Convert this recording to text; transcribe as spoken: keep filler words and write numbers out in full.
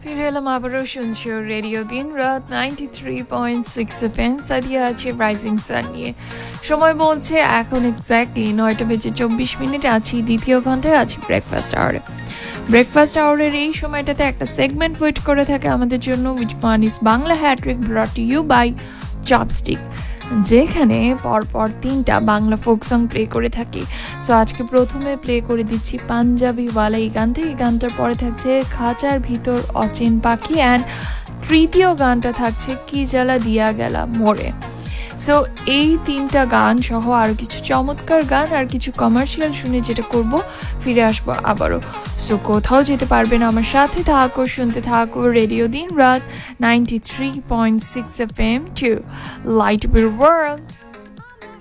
ফিরে এলাম আবারও শুনছো রেডিও দিন রাত ninety three point six F M Sadia আছে রাইজিং সান নিয়ে। সময় বলছে এখন এক্স্যাক্টলি নয়টা বেজে চব্বিশ মিনিট আছি দ্বিতীয় ঘন্টায় আছি ব্রেকফাস্ট আওয়ারে। ব্রেকফাস্ট আওয়ারের এই সময়টাতে একটা সেগমেন্ট ওয়েট করে থাকে আমাদের জন্য, which one is Bangla hat trick ব্রট to you by chopstick, যেখানে পরপর তিনটা বাংলা ফোক সং প্লে করে থাকি। সো আজকে প্রথমে প্লে করে দিচ্ছি পাঞ্জাবি ওয়ালা এই গানটা। এই গানটার পরে থাকছে খাঁচার ভিতর অচেন পাখি, অ্যান্ড তৃতীয় গানটা থাকছে কি জ্বালা দিয়া গেলা মোড়ে। সো এই তিনটা গান সহ আরও কিছু চমৎকার গান আর কিছু কমার্শিয়াল শুনে যেটা করব, ফিরে আসবো আবারও। সো কোথাও যেতে পারবে না, আমার সাথে থাকো, শুনতে থাকো রেডিও দিন রাত ninety three point six F M two light bill world.